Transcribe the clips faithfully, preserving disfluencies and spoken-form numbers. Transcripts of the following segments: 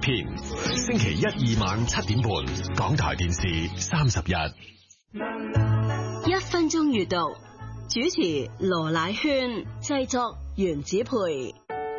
篇，星期一二晚七點半，港台電視三十一。 一分鐘閱讀，主持羅乃萱，製作袁子培。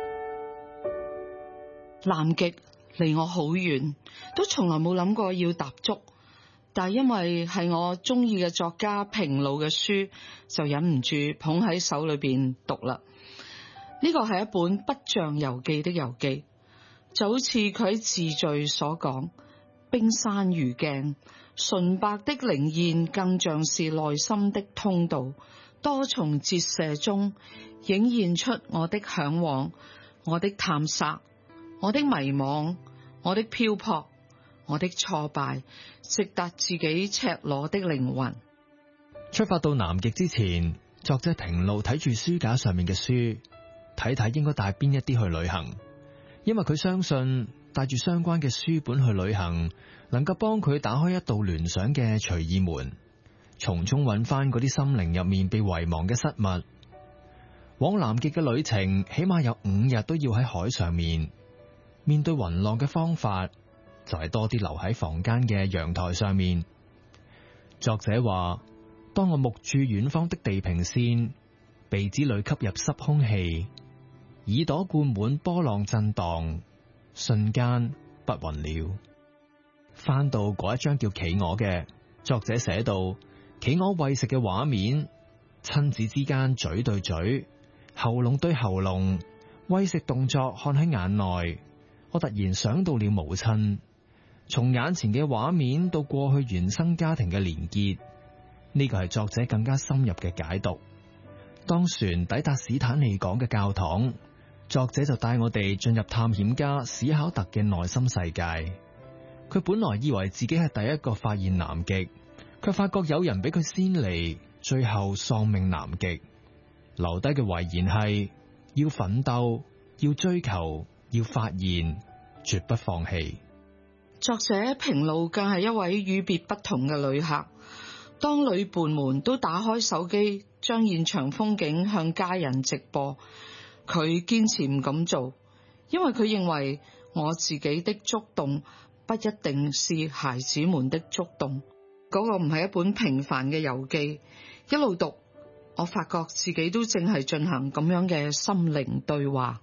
南極離我好遠，都從來冇諗過要踏足，但係因為係我中意嘅作家平路嘅書，就忍唔住捧喺手裏邊讀啦。呢個係一本不像遊記的遊記，就好似佢喺自序所講，冰山如鏡，純白的靈焰更像是內心的通道，多重折射中映現出我的向往，我的探索，我的迷惘，我的漂泊，我的挫敗，直達自己赤裸的靈魂。 出發到南極之前，作者平路睇住書架上面嘅書，睇睇應該帶邊一啲去旅行，因為佢相信帶住相關嘅書本去旅行，能夠幫佢打開一道聯想嘅隨意門，從中揾翻嗰啲心靈入面被遺忘嘅失物。往南極嘅旅程起碼有五日都要喺海上面，面對雲浪嘅方法就係多啲留喺房間嘅陽台上面。作者話，當我目注遠方的地平線，鼻子裏吸入濕空氣，耳朵灌滿波浪震盪，瞬間不暈了。翻到嗰一張叫企鵝嘅，作者寫到企鵝餵食嘅畫面，親子之間嘴對嘴，喉嚨對喉嚨，餵食動作看喺眼內。我突然想到了母親，從眼前嘅畫面到過去原生家庭嘅連結，呢個係作者更加深入嘅解讀。當船抵達史坦利港嘅教堂，作者就帶我哋進入探險家史考特嘅內心世界。佢本來以為自己係第一個發現南極，卻發覺有人比佢先嚟，最後喪命南極。留低嘅遺言係要奮鬥，要追求，要發現，絕不放棄。 作者平路更係一位與別不同嘅旅客。當旅伴們都打開手機，將現場風景向家人直播，佢堅持唔敢做，因為佢認為我自己的觸動不一定是孩子們的觸動。嗰個唔係一本平凡嘅遊記。一路讀，我發覺自己都正係進行咁樣嘅心靈對話。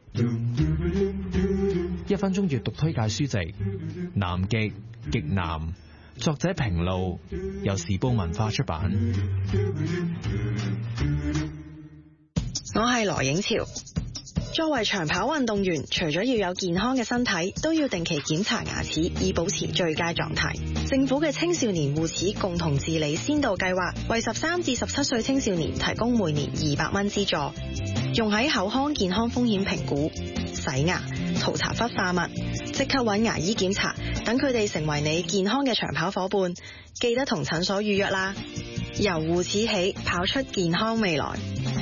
一分鐘閱讀推介書籍《南極極南》，作者平路，由時報文化出版。 我係羅影潮。作為長跑運動員，除咗要有健康嘅身體，都要定期檢查牙齒，以保持最佳狀態。政府嘅青少年護齒共同治理先導計劃，為十三至十七歲青少年提供每年二百蚊資助，用喺口腔健康風險評估、洗牙、塗搽氟化物，即刻揾牙醫檢查，等佢哋成為你健康嘅長跑夥伴。記得同診所預約啦。由護齒起，跑出健康未來。